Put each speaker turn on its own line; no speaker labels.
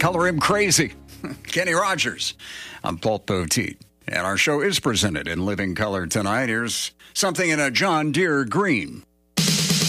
Color him crazy. Kenny Rogers. I'm Paul Poteet. And our show is presented in living color tonight. Here's something in a John Deere green.